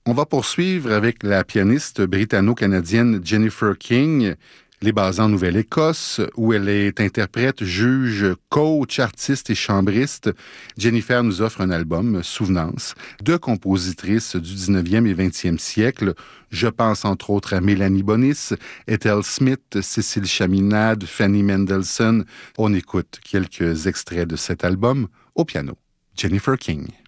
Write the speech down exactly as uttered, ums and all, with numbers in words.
On va poursuivre avec la pianiste britanno-canadienne Jennifer King, les basée en Nouvelle-Écosse, où elle est interprète, juge, coach, artiste et chambriste. Jennifer nous offre un album, Souvenance, de compositrices du dix-neuvième et vingtième siècle. Je pense entre autres à Mélanie Bonis, Ethel Smith, Cécile Chaminade, Fanny Mendelssohn. On écoute quelques extraits de cet album au piano. Jennifer King.